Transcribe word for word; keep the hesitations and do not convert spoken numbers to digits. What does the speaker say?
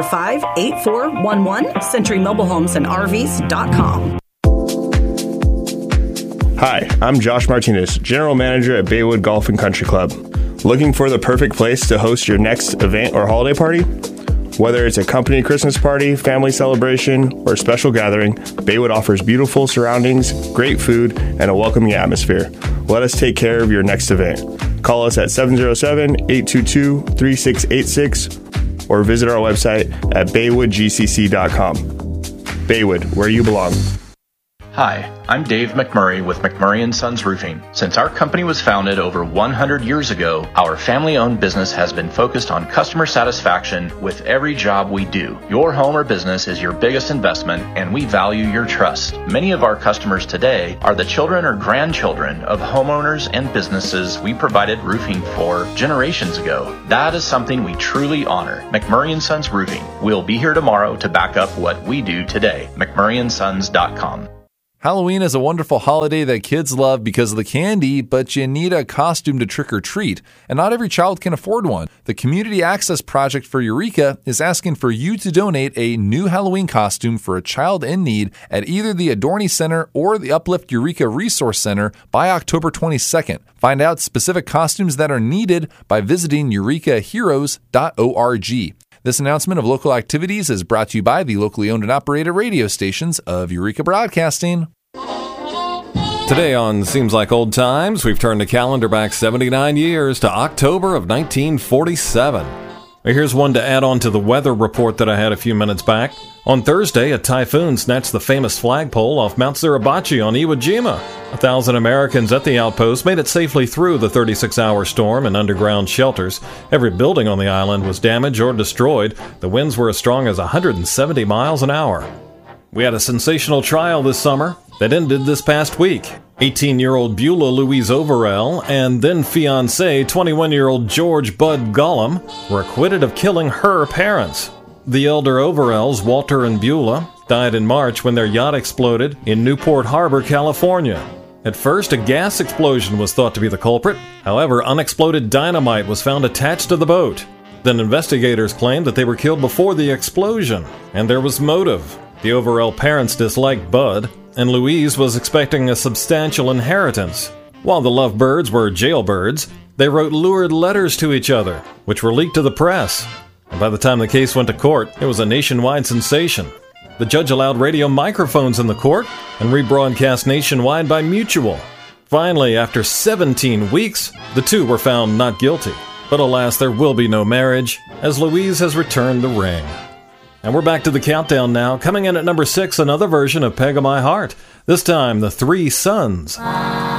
five eight four one one, century mobile homes and R Vs dot com. Hi, I'm Josh Martinez, General Manager at Baywood Golf and Country Club. Looking for the perfect place to host your next event or holiday party? Whether it's a company Christmas party, family celebration, or special gathering, Baywood offers beautiful surroundings, great food, and a welcoming atmosphere. Let us take care of your next event. Call us at seven oh seven, eight two two, three six eight six or visit our website at baywood g c c dot com. Baywood, where you belong. Hi, I'm Dave McMurray with McMurray and Sons Roofing. Since our company was founded over one hundred years ago, our family-owned business has been focused on customer satisfaction with every job we do. Your home or business is your biggest investment, and we value your trust. Many of our customers today are the children or grandchildren of homeowners and businesses we provided roofing for generations ago. That is something we truly honor. McMurray and Sons Roofing. We'll be here tomorrow to back up what we do today. McMurray and Sons dot com. Halloween is a wonderful holiday that kids love because of the candy, but you need a costume to trick or treat, and not every child can afford one. The Community Access Project for Eureka is asking for you to donate a new Halloween costume for a child in need at either the Adorney Center or the Uplift Eureka Resource Center by October twenty-second. Find out specific costumes that are needed by visiting eureka heroes dot org. This announcement of local activities is brought to you by the locally owned and operated radio stations of Eureka Broadcasting. Today on Seems Like Old Times, we've turned the calendar back seventy-nine years to October of nineteen forty-seven. Here's one to add on to the weather report that I had a few minutes back. On Thursday, a typhoon snatched the famous flagpole off Mount Suribachi on Iwo Jima. A thousand Americans at the outpost made it safely through the thirty-six hour storm in underground shelters. Every building on the island was damaged or destroyed. The winds were as strong as one hundred seventy miles an hour. We had a sensational trial this summer that ended this past week. eighteen-year-old Beulah Louise Overell and then-fiancé twenty-one-year-old George Bud Gollum were acquitted of killing her parents. The elder Overells, Walter and Beulah, died in March when their yacht exploded in Newport Harbor, California. At first, a gas explosion was thought to be the culprit. However, unexploded dynamite was found attached to the boat. Then investigators claimed that they were killed before the explosion, and there was motive. The Overell parents disliked Bud, and Louise was expecting a substantial inheritance. While the lovebirds were jailbirds, they wrote lurid letters to each other, which were leaked to the press. And by the time the case went to court, it was a nationwide sensation. The judge allowed radio microphones in the court and rebroadcast nationwide by Mutual. Finally, after seventeen weeks, the two were found not guilty. But alas, there will be no marriage, as Louise has returned the ring. And we're back to the countdown now. Coming in at number six, another version of Peg of My Heart. This time, the Three Sons.